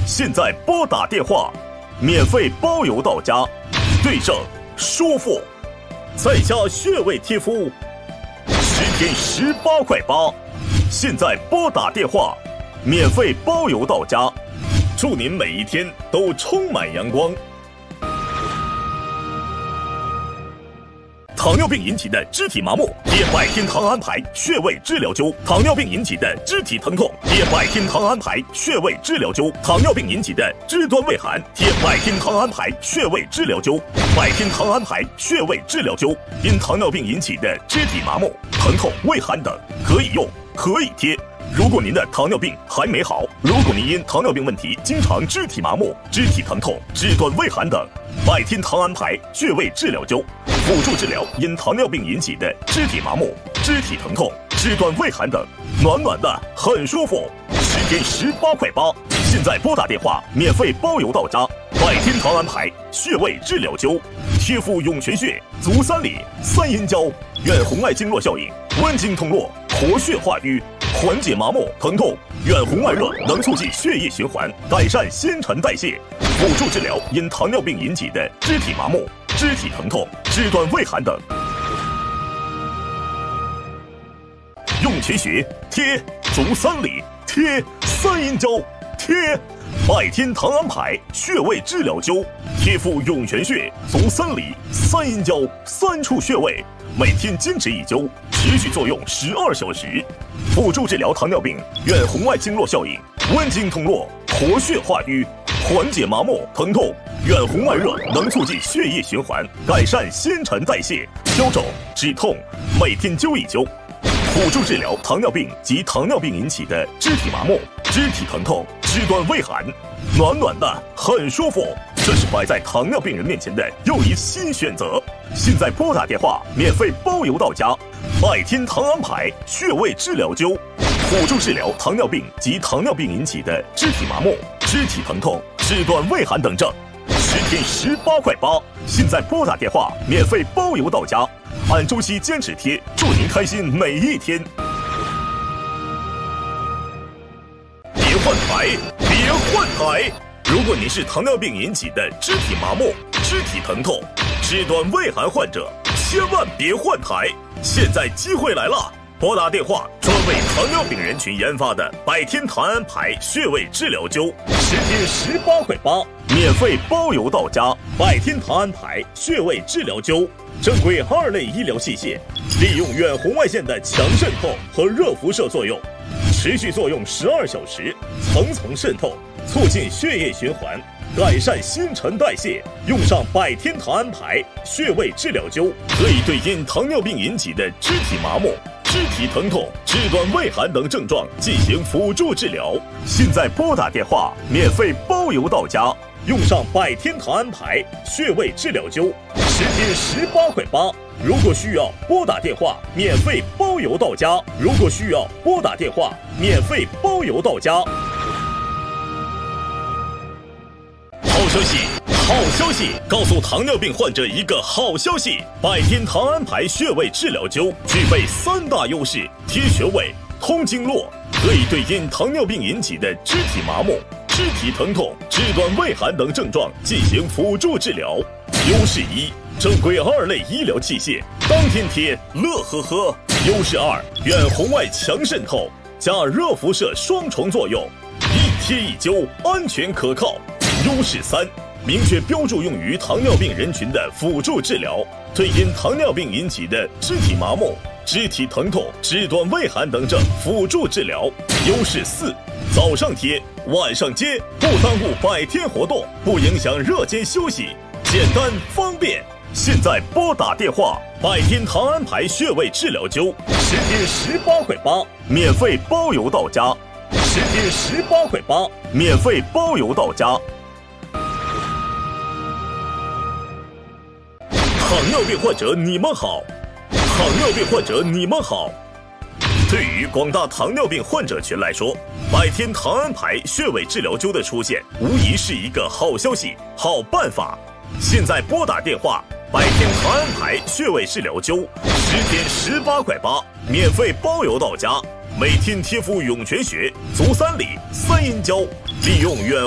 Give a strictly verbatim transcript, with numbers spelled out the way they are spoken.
现在拨打电话，免费包邮到家。对症舒服，在家穴位贴敷，十天十八块八。现在拨打电话，免费包邮到家。祝您每一天都充满阳光。糖尿病引起的肢体麻木，贴百天糖安牌穴位治疗灸；糖尿病引起的肢体疼痛，贴百天糖安牌穴位治疗灸；糖尿病引起的肢端畏寒，贴百天糖安牌穴位治疗灸。百天糖安牌穴位治疗灸，因糖尿病引起的肢体麻木、疼痛、畏寒等，可以用，可以贴。如果您的糖尿病还没好，如果您因糖尿病问题经常肢体麻木、肢体疼痛、肢端畏寒等，百天糖安牌穴位治疗灸辅助治疗因糖尿病引起的肢体麻木、肢体疼痛、肢端畏寒等，暖暖的很舒服。十天十八块八，现在拨打电话免费包邮到家。百天糖安牌穴位治疗灸，贴敷涌泉穴、足三里、三阴交，远红外经络效应，温经通络，活血化瘀，缓解麻木疼痛，远红外热能促进血液循环，改善新陈代谢，辅助治疗因糖尿病引起的肢体麻木、肢体疼痛、肢端畏寒等。涌泉穴贴，足三里贴，三阴交贴，百天糖安牌穴位治疗灸，贴敷涌泉穴、足三里、三阴交三处穴位，每天坚持一灸，持续作用十二小时，辅助治疗糖尿病远红外经络效应，温经通络，活血化瘀，缓解麻木疼痛，远红外热能促进血液循环，改善新陈代谢，消肿止痛，每天灸一灸，辅助治疗糖尿病及糖尿病引起的肢体麻木、肢体疼痛、肢端畏寒，暖暖的很舒服。这是摆在糖尿病人面前的又一新选择。现在拨打电话，免费包邮到家。百天糖安牌穴位治疗灸，辅助治疗糖尿病及糖尿病引起的肢体麻木、肢体疼痛、肢端畏寒等症，十天十八块八。现在拨打电话，免费包邮到家。按周期坚持贴，祝您开心每一天。别换台，别换台！如果您是糖尿病引起的肢体麻木、肢体疼痛、肢端畏寒患者，千万别换台！现在机会来了，拨打电话，专为糖尿病人群研发的百天糖安牌穴位治疗灸，十天十八块八，免费包邮到家。百天糖安牌穴位治疗灸，正规二类医疗器械，利用远红外线的强渗透和热辐射作用，持续作用十二小时，层层渗透，促进血液循环，改善新陈代谢。用上百天糖安牌穴位治疗灸，可以对因糖尿病引起的肢体麻木、肢体疼痛、肢端畏寒等症状进行辅助治疗。现在拨打电话，免费包邮到家。用上百天糖安牌穴位治疗灸，十天十八块八。如果需要拨打电话，免费包邮到家。如果需要拨打电话，免费包邮到家。好消息，好消息！告诉糖尿病患者一个好消息：百天糖安牌穴位治疗灸具备三大优势：贴穴位、通经络，可以对因糖尿病引起的肢体麻木、肢体疼痛、肢端畏寒等症状进行辅助治疗。优势一，正规二类医疗器械，当天贴，乐呵呵。优势二，远红外强渗透加热辐射双重作用，一贴一灸，安全可靠。优势三，明确标注用于糖尿病人群的辅助治疗，对因糖尿病引起的肢体麻木、肢体疼痛、肢端畏寒等症辅助治疗。优势四，早上贴，晚上接，不耽误百天活动，不影响热间休息，简单方便。现在拨打电话，百天糖安牌穴位治疗灸，十天十八块八，免费包邮到家。十天十八块八，免费包邮到家。糖尿病患者你们好，糖尿病患者你们好。对于广大糖尿病患者群来说，百天糖安牌穴位治疗灸的出现，无疑是一个好消息、好办法。现在拨打电话，百天糖安牌穴位治疗灸，十天十八块八，免费包邮到家。每天贴敷涌泉穴、足三里、三阴交，利用远